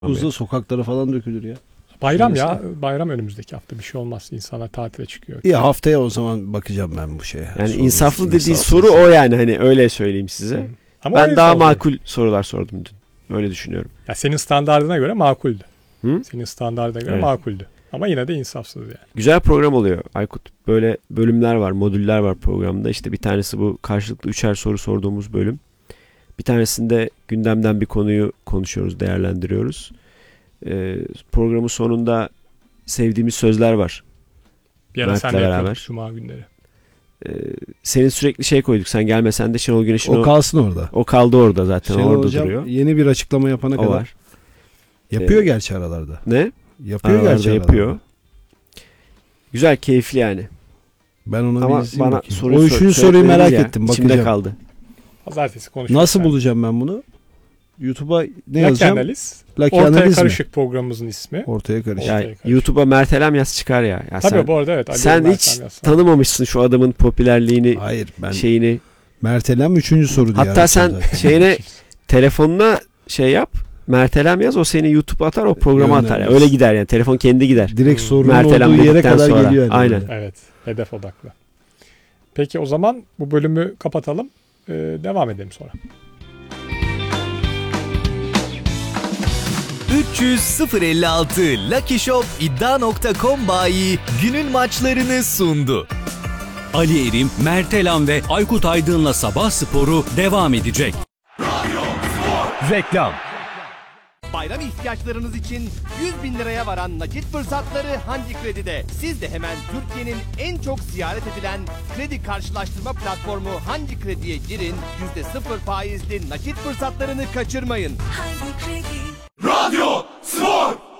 Buzda sokaklara falan dökülür ya. Bayram ya. Bayram önümüzdeki hafta, bir şey olmaz. İnsanlar tatile çıkıyor. İyi, haftaya o zaman bakacağım ben bu şeye. Yani insaflı dediği soru o yani, hani öyle söyleyeyim size. Ama ben daha makul sorular sordum dün. Öyle düşünüyorum. Ya senin standardına göre makuldü. Hı? Senin standardına göre makuldü. Ama yine de insafsız yani. Güzel program oluyor Aykut. Böyle bölümler var, modüller var programda. İşte bir tanesi bu karşılıklı 3'er soru sorduğumuz bölüm. Bir tanesinde gündemden bir konuyu konuşuyoruz, değerlendiriyoruz. Programın sonunda sevdiğimiz sözler var. Bir ara sen de yapıyorduk Cuma günleri. Senin sürekli şey koyduk. Sen gelmesen de Şenol Güneş'in o kalsın orada. O kaldı orada zaten. Şenol orada hocam duruyor. Yeni bir açıklama yapana kadar. Var. Yapıyor gerçi aralarda. Ne? Yapıyor aralarda gerçi yapıyor. aralarda. Güzel, keyifli yani. Ben ona ama bir bana o üçüncü soruyu merak ettim. İçimde bakacağım. kaldı. Pazartesi konuşuruz. Nasıl bulacağım ben bunu? YouTube'a ne Lucky yazacağım? Analiz. Lucky Ortaya Analiz Karışık mi? programımızın ismi. Ortaya Karışık. Ya, Karışık. YouTube'a Mert Elem yaz çıkar ya. Tabii bu arada evet. Sen hiç tanımamışsın şu adamın popülerliğini, Hayır, ben şeyini. Mert Elem 3. soru diye. Hatta sen şeyine telefonuna şey yap. Mert Elem yaz, o seni YouTube'a atar, o programa atar. Yani. Öyle gider yani. Telefon kendi gider. Direkt sorunun Mert Elem olduğu yere kadar sonra. geliyor. Yani. Aynen. Evet. Hedef odaklı. Peki o zaman bu bölümü kapatalım. Devam edelim sonra. 300-056 Lucky Shop iddia.com bayi günün maçlarını sundu. Ali Erim, Mert Elam ve Aykut Aydın'la Sabah Sporu devam edecek. Reklam. Bayram ihtiyaçlarınız için 100.000 liraya varan nakit fırsatları Hanci Kredi'de. Siz de hemen Türkiye'nin en çok ziyaret edilen kredi karşılaştırma platformu Hanci Kredi'ye girin. %0 faizli nakit fırsatlarını kaçırmayın. Hanci Kredi. Radyo